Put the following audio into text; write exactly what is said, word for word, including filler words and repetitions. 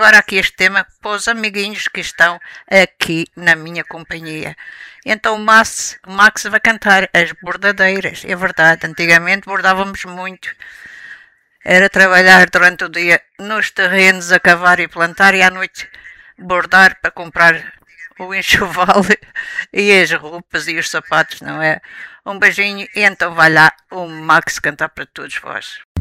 agora aqui este tema para os amiguinhos que estão aqui na minha companhia. Então o Max, o Max vai cantar as bordadeiras. É verdade, antigamente bordávamos muito. Era trabalhar durante o dia nos terrenos, a cavar e plantar, e à noite bordar para comprar o enxoval e as roupas e os sapatos, não é? Um beijinho e então vai lá o Max cantar para todos vós.